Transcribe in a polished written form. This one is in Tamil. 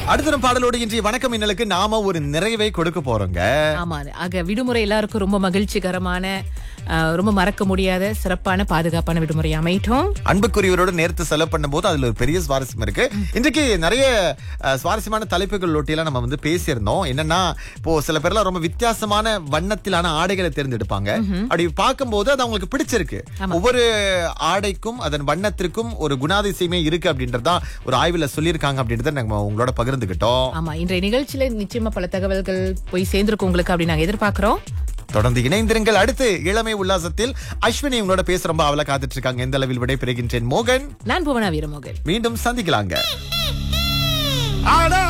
அடுத்த பாடலோடு இன்றைய வணக்கம் இன்னலுக்கு நாம ஒரு நிறைவை கொடுக்க போறோங்க. ஆமா, ஆக விடுமுறை எல்லாருக்கும் ரொம்ப மகிழ்ச்சிகரமான, ரொம்ப மறக்க முடியாத சிறப்பான பாதுகாப்பான விடுமுறை அமையட்டும். அன்புக்குரியவரோட நேரத்தை செலவு பண்ணும்போது அதுல ஒரு பெரிய சுவாரஸ்யம் இருக்கு. இன்றைக்கு நிறைய சுவாரஸ்யமான தலைப்புகள் ஒட்டியெல்லாம் நம்ம வந்து பேசியிருந்தோம். என்னன்னா, இப்போ சில பேர்லாம் ரொம்ப வித்தியாசமான வண்ணத்திலான ஆடைகளை தேர்ந்தெடுப்பாங்க. அப்படி பார்க்கும்போது அது அவங்களுக்கு பிடிச்சிருக்கு. ஒவ்வொரு ஆடைக்கும் அதன் வண்ணத்திற்கும் ஒரு குணாதிசயமே இருக்கு அப்படின்றதா ஒரு ஆய்வுல சொல்லியிருக்காங்க அப்படின்றத நம்ம உங்களோட பகிர்ந்துகிட்டோம். ஆமா, இன்றைய நிகழ்ச்சியில நிச்சயமா பல தகவல்கள் போய் சேர்ந்திருக்கும் உங்களுக்கு அப்படி நாங்க எதிர்பார்க்கிறோம். தொடர்ந்து இணைந்திருங்கள். அடுத்து இளமை உல்லாசத்தில் அஸ்வினி உங்களோட பேச ரொம்ப அவளை காத்துட்டு இருக்காங்க. எந்த அளவில் விடை பெறுகின்றேன் மோகன். நான் புவனா வீரமோகன். மீண்டும் சந்திக்கலாங்க.